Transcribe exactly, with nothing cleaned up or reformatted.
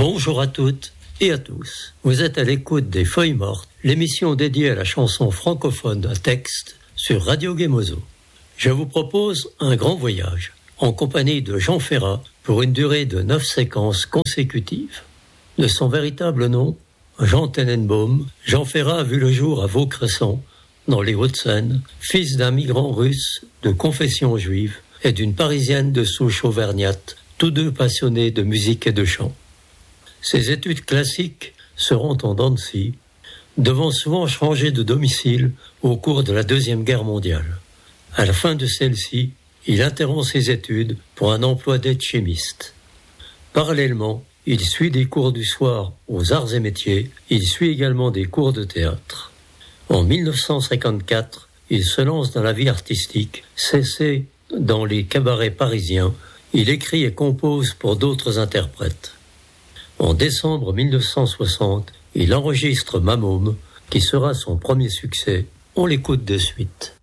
Bonjour à toutes et à tous. Vous êtes à l'écoute des Feuilles Mortes, l'émission dédiée à la chanson francophone à texte sur Radio Gemozo. Je vous propose un grand voyage en compagnie de Jean Ferrat pour une durée de neuf séquences consécutives. De son véritable nom, Jean Tenenbaum, Jean Ferrat a vu le jour à Vaucresson, dans les Hauts-de-Seine, fils d'un migrant russe de confession juive et d'une Parisienne de souche auvergnate, tous deux passionnés de musique et de chant. Ses études classiques seront en dents de scie, devant souvent changer de domicile au cours de la Deuxième Guerre mondiale. À la fin de celle-ci, il interrompt ses études pour un emploi d'aide-chimiste. Parallèlement, il suit des cours du soir aux arts et métiers, il suit également des cours de théâtre. En dix-neuf cent cinquante-quatre, il se lance dans la vie artistique, s'essaie dans les cabarets parisiens, il écrit et compose pour d'autres interprètes. En décembre dix-neuf cent soixante, il enregistre Ma Môme, qui sera son premier succès. On l'écoute de suite.